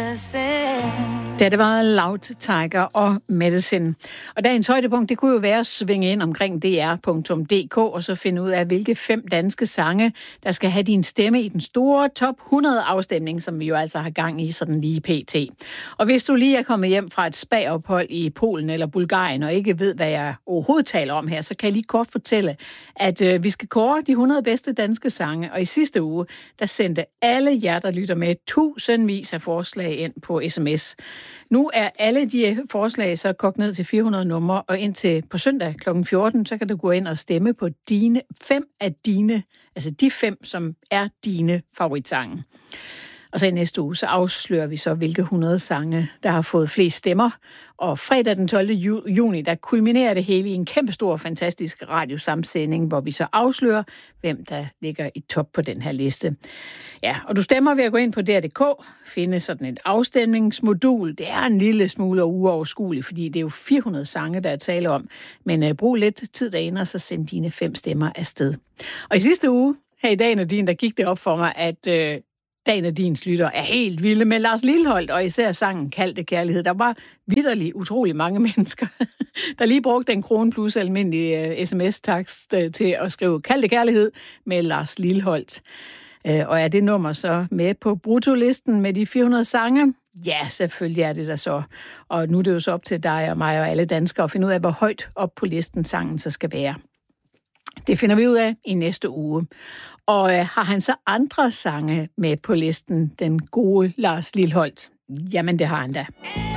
Ja, det var Loud Tiger og Medicine. Og dagens højdepunkt, det kunne jo være at svinge ind omkring dr.dk og så finde ud af, hvilke 5 danske sange, der skal have din stemme i den store top 100 afstemning, som vi jo altså har gang i sådan lige pt. Og hvis du lige er kommet hjem fra et spa-ophold i Polen eller Bulgarien og ikke ved, hvad jeg overhovedet taler om her, så kan jeg lige kort fortælle, at vi skal kåre de 100 bedste danske sange. Og i sidste uge, der sendte alle jer, der lytter med, tusindvis af forslag ind på sms. Nu er alle de forslag så kogt ned til 400 numre, og indtil på søndag kl. 14, så kan du gå ind og stemme på de 5, som er dine favoritsange. Og så i næste uge, så afslører vi så, hvilke 100 sange, der har fået flest stemmer. Og fredag den 12. juni, der kulminerer det hele i en kæmpestor, fantastisk radiosamsending, hvor vi så afslører, hvem der ligger i top på den her liste. Ja, og du stemmer ved at gå ind på dr.dk, finde sådan et afstemningsmodul. Det er en lille smule uoverskueligt, fordi det er jo 400 sange, der er tale om. Men brug lidt tid derinde, og så send dine 5 stemmer afsted. Og i sidste uge, her i dag, Nadine, der gik det op for mig, at Dagen af dins lytter er helt vilde med Lars Lilholt, og især sangen Kaldte Kærlighed. Der var vitterligt utrolig mange mennesker, der lige brugte en krone plus almindelig sms-takst til at skrive Kaldte Kærlighed med Lars Lilholt. Og er det nummer så med på bruttolisten med de 400 sange? Ja, selvfølgelig er det der så. Og nu er det jo så op til dig og mig og alle danskere at finde ud af, hvor højt op på listen sangen så skal være. Det finder vi ud af i næste uge. Og har han så andre sange med på listen, den gode Lars Lilholt? Jamen, det har han da.